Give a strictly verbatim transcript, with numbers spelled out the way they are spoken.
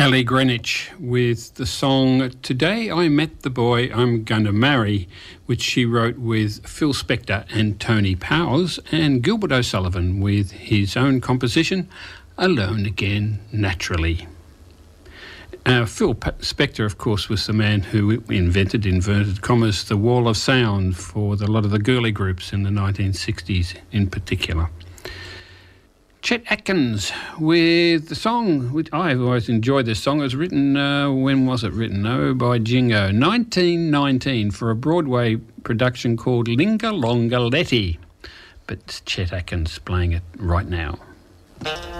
Ellie Greenwich with the song Today I Met the Boy I'm Gonna Marry, which she wrote with Phil Spector and Tony Powers, and Gilbert O'Sullivan with his own composition, Alone Again Naturally. Uh, Phil P- Spector, of course, was the man who invented, inverted commas, the wall of sound for the, a lot of the girly groups in the nineteen sixties in particular. Chet Atkins with the song, which I've always enjoyed this song. It was written, uh, when was it written? Oh, by Jingo. nineteen nineteen for a Broadway production called Linga Longa Letty. But it's Chet Atkins playing it right now.